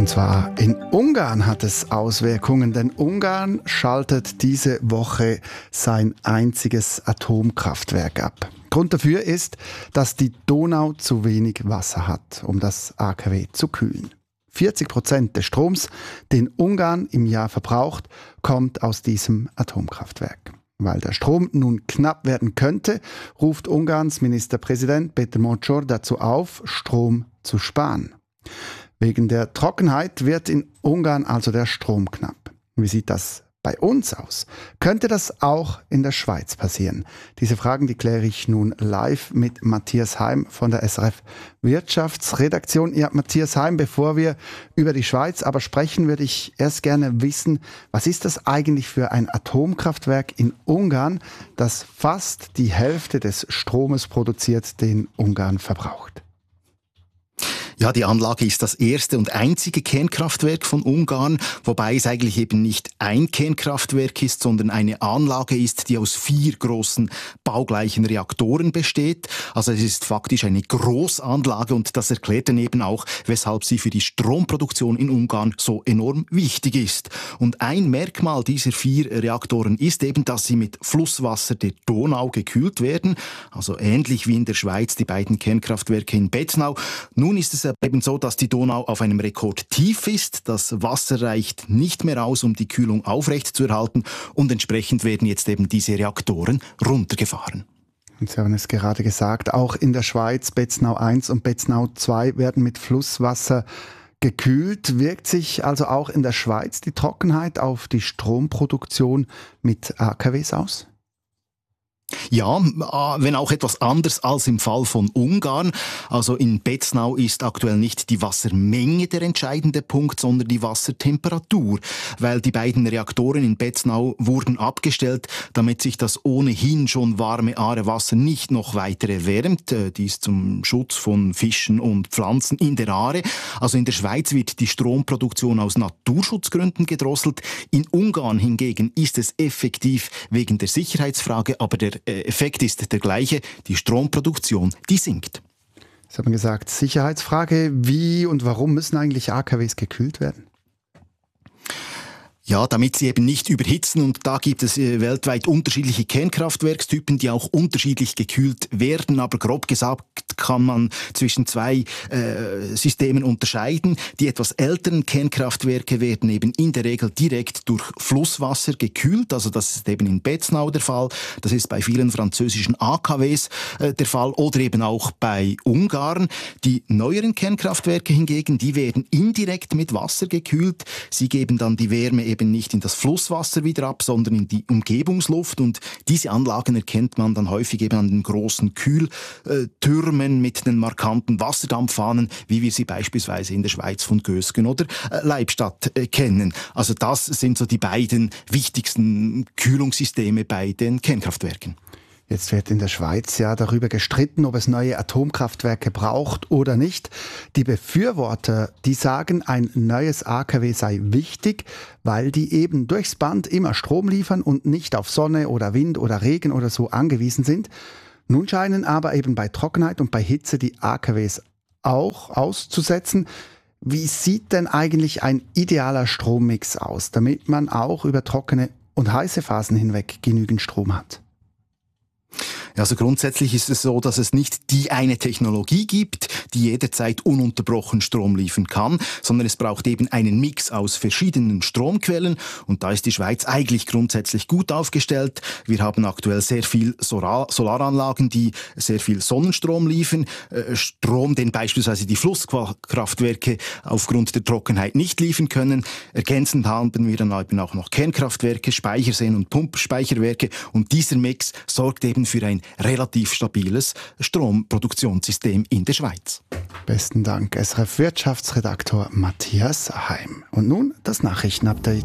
Und zwar in Ungarn hat es Auswirkungen, denn Ungarn schaltet diese Woche sein einziges Atomkraftwerk ab. Grund dafür ist, dass die Donau zu wenig Wasser hat, um das AKW zu kühlen. 40% des Stroms, den Ungarn im Jahr verbraucht, kommt aus diesem Atomkraftwerk. Weil der Strom nun knapp werden könnte, ruft Ungarns Ministerpräsident Péter Mocsor dazu auf, Strom zu sparen. Wegen der Trockenheit wird in Ungarn also der Strom knapp. Wie sieht das bei uns aus? Könnte das auch in der Schweiz passieren? Diese Fragen, die kläre ich nun live mit Matthias Heim von der SRF Wirtschaftsredaktion. Ja, Matthias Heim, bevor wir über die Schweiz aber sprechen, würde ich erst gerne wissen, was ist das eigentlich für ein Atomkraftwerk in Ungarn, das fast die Hälfte des Stromes produziert, den Ungarn verbraucht? Ja, die Anlage ist das erste und einzige Kernkraftwerk von Ungarn, wobei es eigentlich eben nicht ein Kernkraftwerk ist, sondern eine Anlage ist, die aus 4 großen baugleichen Reaktoren besteht. Also es ist faktisch eine Großanlage und das erklärt dann eben auch, weshalb sie für die Stromproduktion in Ungarn so enorm wichtig ist. Und ein Merkmal dieser 4 Reaktoren ist eben, dass sie mit Flusswasser der Donau gekühlt werden, also ähnlich wie in der Schweiz die beiden Kernkraftwerke in Betznau. Nun ist es eben so, dass die Donau auf einem Rekordtief ist. Das Wasser reicht nicht mehr aus, um die Kühlung aufrechtzuerhalten und entsprechend werden jetzt eben diese Reaktoren runtergefahren. Und Sie haben es gerade gesagt, auch in der Schweiz, Betznau 1 und Betznau 2 werden mit Flusswasser gekühlt. Wirkt sich also auch in der Schweiz die Trockenheit auf die Stromproduktion mit AKWs aus? Ja, wenn auch etwas anders als im Fall von Ungarn. Also in Betznau ist aktuell nicht die Wassermenge der entscheidende Punkt, sondern die Wassertemperatur. Weil die beiden Reaktoren in Betznau wurden abgestellt, damit sich das ohnehin schon warme Aarewasser nicht noch weiter erwärmt. Dies zum Schutz von Fischen und Pflanzen in der Aare. Also in der Schweiz wird die Stromproduktion aus Naturschutzgründen gedrosselt. In Ungarn hingegen ist es effektiv wegen der Sicherheitsfrage, aber der Effekt ist der gleiche, die Stromproduktion, die sinkt. Sie haben gesagt, Sicherheitsfrage, wie und warum müssen eigentlich AKWs gekühlt werden? Ja, damit sie eben nicht überhitzen und da gibt es weltweit unterschiedliche Kernkraftwerkstypen, die auch unterschiedlich gekühlt werden, aber grob gesagt kann man zwischen 2 Systemen unterscheiden. Die etwas älteren Kernkraftwerke werden eben in der Regel direkt durch Flusswasser gekühlt, also das ist eben in Betznau der Fall, das ist bei vielen französischen AKWs der Fall oder eben auch bei Ungarn. Die neueren Kernkraftwerke hingegen, die werden indirekt mit Wasser gekühlt, sie geben dann die Wärme eben nicht in das Flusswasser wieder ab, sondern in die Umgebungsluft und diese Anlagen erkennt man dann häufig eben an den großen Kühltürmen mit den markanten Wasserdampffahnen, wie wir sie beispielsweise in der Schweiz von Gösgen oder Leibstadt kennen. Also das sind so die beiden wichtigsten Kühlungssysteme bei den Kernkraftwerken. Jetzt wird in der Schweiz ja darüber gestritten, ob es neue Atomkraftwerke braucht oder nicht. Die Befürworter, die sagen, ein neues AKW sei wichtig, weil die eben durchs Band immer Strom liefern und nicht auf Sonne oder Wind oder Regen oder so angewiesen sind. Nun scheinen aber eben bei Trockenheit und bei Hitze die AKWs auch auszusetzen. Wie sieht denn eigentlich ein idealer Strommix aus, damit man auch über trockene und heiße Phasen hinweg genügend Strom hat? Ja, also grundsätzlich ist es so, dass es nicht die eine Technologie gibt, die jederzeit ununterbrochen Strom liefern kann, sondern es braucht eben einen Mix aus verschiedenen Stromquellen und da ist die Schweiz eigentlich grundsätzlich gut aufgestellt. Wir haben aktuell sehr viel Solaranlagen, die sehr viel Sonnenstrom liefern, Strom, den beispielsweise die Flusskraftwerke aufgrund der Trockenheit nicht liefern können. Ergänzend haben wir dann eben auch noch Kernkraftwerke, Speicherseen und Pumpspeicherwerke und dieser Mix sorgt eben für ein relativ stabiles Stromproduktionssystem in der Schweiz. Besten Dank, SRF Wirtschaftsredaktor Matthias Heim. Und nun das Nachrichtenupdate.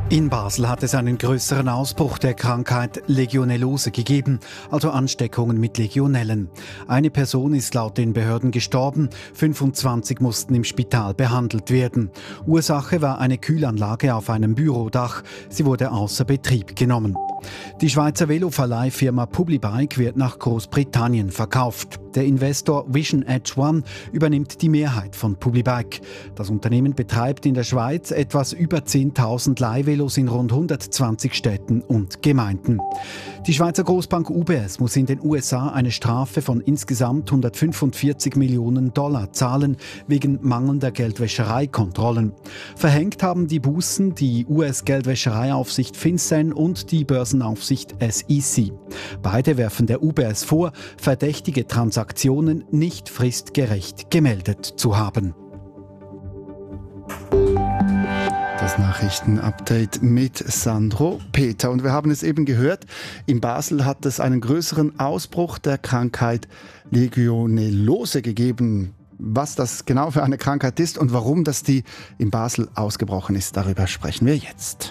In Basel hat es einen größeren Ausbruch der Krankheit Legionellose gegeben, also Ansteckungen mit Legionellen. Eine Person ist laut den Behörden gestorben, 25 mussten im Spital behandelt werden. Ursache war eine Kühlanlage auf einem Bürodach. Sie wurde außer Betrieb genommen. Die Schweizer Veloverleihfirma Publibike wird nach Großbritannien verkauft. Der Investor Vision Edge One übernimmt die Mehrheit von Publibike. Das Unternehmen betreibt in der Schweiz etwas über 10.000 Leihvelos in rund 120 Städten und Gemeinden. Die Schweizer Großbank UBS muss in den USA eine Strafe von insgesamt 145 Millionen $, zahlen, wegen mangelnder Geldwäschereikontrollen. Verhängt haben die Bußen die US-Geldwäschereiaufsicht FinCEN und die Börsenaufsicht SEC. Beide werfen der UBS vor, verdächtige Transaktionen nicht fristgerecht gemeldet zu haben. Das Nachrichtenupdate mit Sandro Peter. Und wir haben es eben gehört, in Basel hat es einen größeren Ausbruch der Krankheit Legionellose gegeben. Was das genau für eine Krankheit ist und warum das die in Basel ausgebrochen ist, darüber sprechen wir jetzt.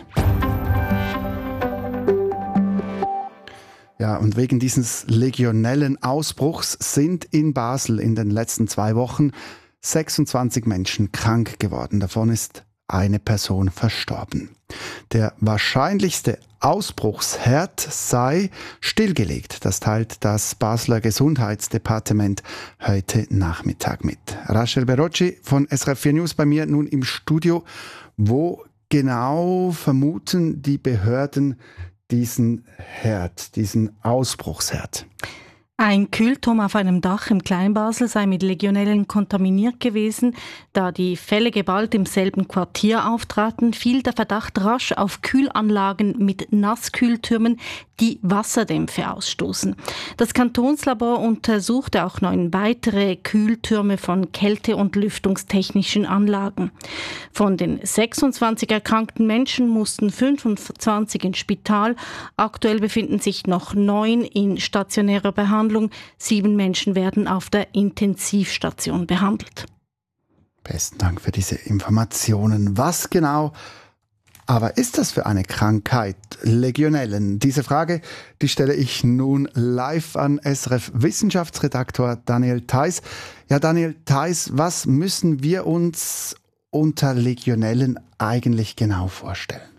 Ja, und wegen dieses Legionellenausbruchs sind in Basel in den letzten 2 Wochen 26 Menschen krank geworden. Davon ist eine Person verstorben. Der wahrscheinlichste Ausbruchsherd sei stillgelegt. Das teilt das Basler Gesundheitsdepartement heute Nachmittag mit. Rachel Berocci von SRF 4 News bei mir nun im Studio. Wo genau vermuten die Behörden diesen Herd, diesen Ausbruchsherd? Ein Kühlturm auf einem Dach im Kleinbasel sei mit Legionellen kontaminiert gewesen. Da die Fälle geballt im selben Quartier auftraten, fiel der Verdacht rasch auf Kühlanlagen mit Nasskühltürmen, die Wasserdämpfe ausstoßen. Das Kantonslabor untersuchte auch 9 weitere Kühltürme von Kälte- und Lüftungstechnischen Anlagen. Von den 26 erkrankten Menschen mussten 25 ins Spital. Aktuell befinden sich noch 9 in stationärer Behandlung. 7 Menschen werden auf der Intensivstation behandelt. Besten Dank für diese Informationen. Was genau aber ist das für eine Krankheit, Legionellen? Diese Frage, die stelle ich nun live an SRF Wissenschaftsredaktor Daniel Theiss. Ja, Daniel Theiss, was müssen wir uns unter Legionellen eigentlich genau vorstellen?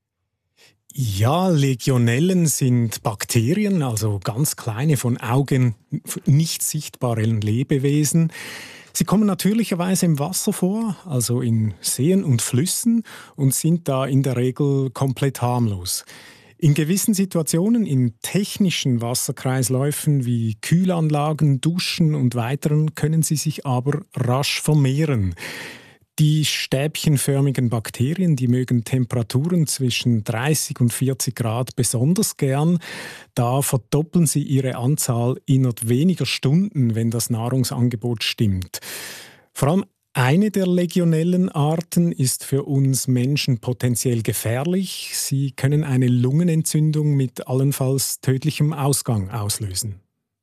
Ja, Legionellen sind Bakterien, also ganz kleine, von Augen nicht sichtbaren Lebewesen. Sie kommen natürlicherweise im Wasser vor, also in Seen und Flüssen, und sind da in der Regel komplett harmlos. In gewissen Situationen, in technischen Wasserkreisläufen wie Kühlanlagen, Duschen und weiteren, können sie sich aber rasch vermehren. Die stäbchenförmigen Bakterien, die mögen Temperaturen zwischen 30 und 40 Grad besonders gern. Da verdoppeln sie ihre Anzahl innerhalb weniger Stunden, wenn das Nahrungsangebot stimmt. Vor allem eine der Legionellenarten ist für uns Menschen potenziell gefährlich. Sie können eine Lungenentzündung mit allenfalls tödlichem Ausgang auslösen.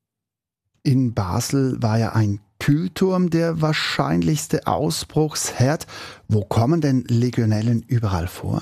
In Basel war ja ein Kühlturm der wahrscheinlichste Ausbruchsherd. Wo kommen denn Legionellen überall vor?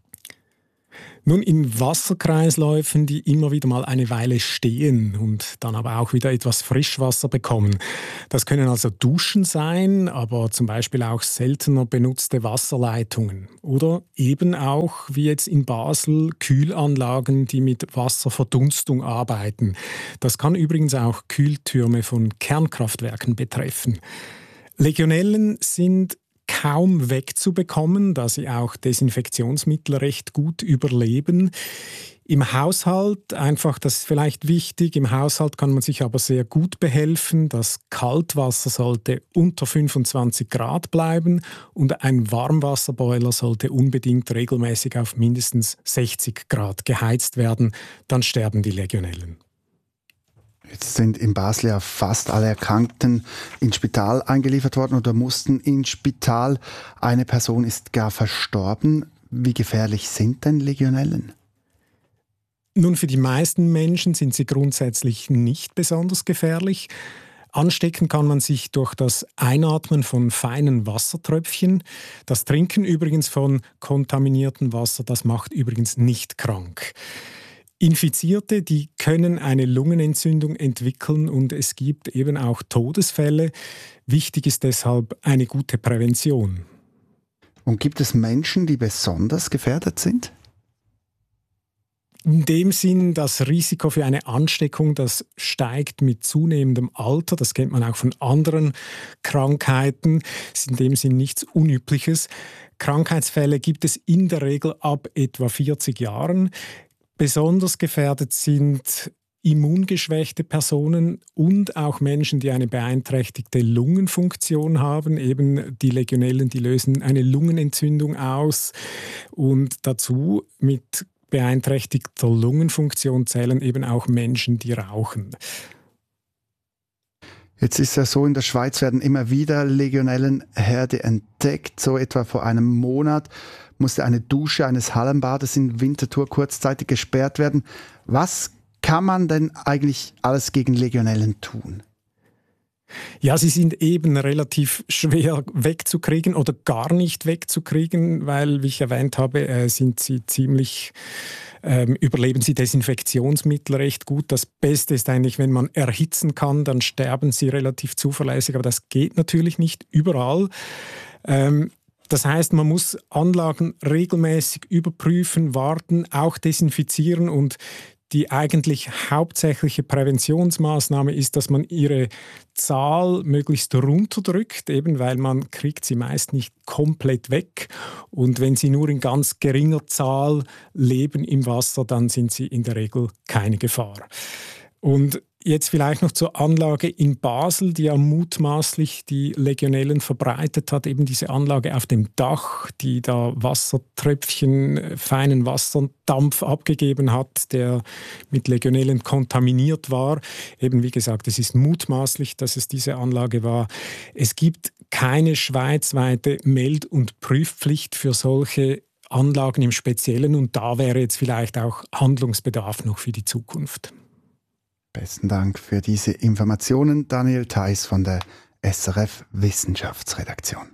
Nun, in Wasserkreisläufen, die immer wieder mal eine Weile stehen und dann aber auch wieder etwas Frischwasser bekommen. Das können also Duschen sein, aber zum Beispiel auch seltener benutzte Wasserleitungen. Oder eben auch, wie jetzt in Basel, Kühlanlagen, die mit Wasserverdunstung arbeiten. Das kann übrigens auch Kühltürme von Kernkraftwerken betreffen. Legionellen sind kaum wegzubekommen, da sie auch Desinfektionsmittel recht gut überleben. Im Haushalt, einfach, das ist vielleicht wichtig, im Haushalt kann man sich aber sehr gut behelfen. Das Kaltwasser sollte unter 25 Grad bleiben und ein Warmwasserboiler sollte unbedingt regelmäßig auf mindestens 60 Grad geheizt werden. Dann sterben die Legionellen. Jetzt sind in Basel ja fast alle Erkrankten ins Spital eingeliefert worden oder mussten ins Spital. Eine Person ist gar verstorben. Wie gefährlich sind denn Legionellen? Nun, für die meisten Menschen sind sie grundsätzlich nicht besonders gefährlich. Anstecken kann man sich durch das Einatmen von feinen Wassertröpfchen. Das Trinken übrigens von kontaminiertem Wasser, das macht übrigens nicht krank. Infizierte, die können eine Lungenentzündung entwickeln und es gibt eben auch Todesfälle. Wichtig ist deshalb eine gute Prävention. Und gibt es Menschen, die besonders gefährdet sind? In dem Sinn, das Risiko für eine Ansteckung, das steigt mit zunehmendem Alter. Das kennt man auch von anderen Krankheiten. Das ist in dem Sinn nichts Unübliches. Krankheitsfälle gibt es in der Regel ab etwa 40 Jahren. Besonders gefährdet sind immungeschwächte Personen und auch Menschen, die eine beeinträchtigte Lungenfunktion haben. Eben die Legionellen, die lösen eine Lungenentzündung aus. Und dazu mit beeinträchtigter Lungenfunktion zählen eben auch Menschen, die rauchen. Jetzt ist ja so, in der Schweiz werden immer wieder Legionellenherde entdeckt. So etwa vor einem Monat musste eine Dusche eines Hallenbades in Winterthur kurzzeitig gesperrt werden. Was kann man denn eigentlich alles gegen Legionellen tun? Ja, sie sind eben relativ schwer wegzukriegen oder gar nicht wegzukriegen, weil, wie ich erwähnt habe, sind sie überleben sie Desinfektionsmittel recht gut. Das Beste ist eigentlich, wenn man erhitzen kann, dann sterben sie relativ zuverlässig, aber das geht natürlich nicht überall. Das heißt, man muss Anlagen regelmäßig überprüfen, warten, auch desinfizieren und die eigentlich hauptsächliche Präventionsmaßnahme ist, dass man ihre Zahl möglichst runterdrückt, eben weil man kriegt sie meist nicht komplett weg. Und wenn sie nur in ganz geringer Zahl leben im Wasser, dann sind sie in der Regel keine Gefahr. Und jetzt vielleicht noch zur Anlage in Basel, die ja mutmaßlich die Legionellen verbreitet hat. Eben diese Anlage auf dem Dach, die da Wassertröpfchen, feinen Wasserdampf abgegeben hat, der mit Legionellen kontaminiert war. Eben wie gesagt, es ist mutmaßlich, dass es diese Anlage war. Es gibt keine schweizweite Meld- und Prüfpflicht für solche Anlagen im Speziellen. Und da wäre jetzt vielleicht auch Handlungsbedarf noch für die Zukunft. Besten Dank für diese Informationen, Daniel Theiss von der SRF Wissenschaftsredaktion.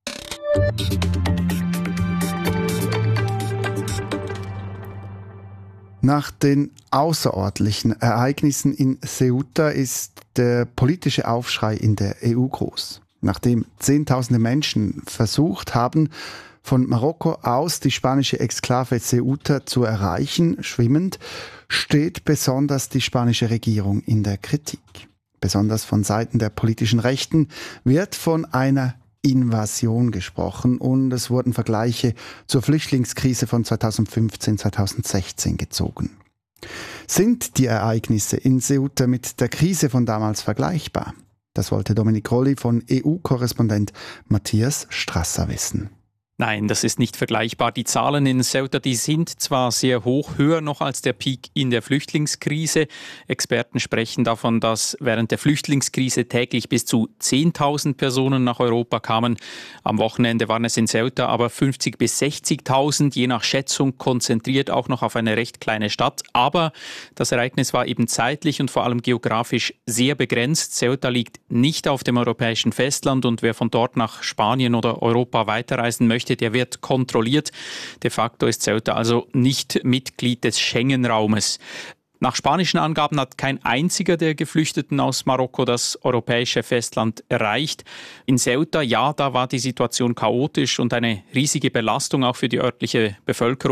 Nach den außerordentlichen Ereignissen in Ceuta ist der politische Aufschrei in der EU groß. Nachdem Zehntausende Menschen versucht haben, von Marokko aus die spanische Exklave Ceuta zu erreichen, schwimmend, steht besonders die spanische Regierung in der Kritik. Besonders von Seiten der politischen Rechten wird von einer Invasion gesprochen und es wurden Vergleiche zur Flüchtlingskrise von 2015-2016 gezogen. Sind die Ereignisse in Ceuta mit der Krise von damals vergleichbar? Das wollte Dominic Rolli von EU-Korrespondent Matthias Strasser wissen. Nein, das ist nicht vergleichbar. Die Zahlen in Ceuta, die sind zwar sehr hoch, höher noch als der Peak in der Flüchtlingskrise. Experten sprechen davon, dass während der Flüchtlingskrise täglich bis zu 10.000 Personen nach Europa kamen. Am Wochenende waren es in Ceuta aber 50.000 bis 60.000, je nach Schätzung konzentriert auch noch auf eine recht kleine Stadt. Aber das Ereignis war eben zeitlich und vor allem geografisch sehr begrenzt. Ceuta liegt nicht auf dem europäischen Festland und wer von dort nach Spanien oder Europa weiterreisen möchte, der wird kontrolliert. De facto ist Ceuta also nicht Mitglied des Schengen-Raumes. Nach spanischen Angaben hat kein einziger der Geflüchteten aus Marokko das europäische Festland erreicht. In Ceuta, ja, da war die Situation chaotisch und eine riesige Belastung auch für die örtliche Bevölkerung.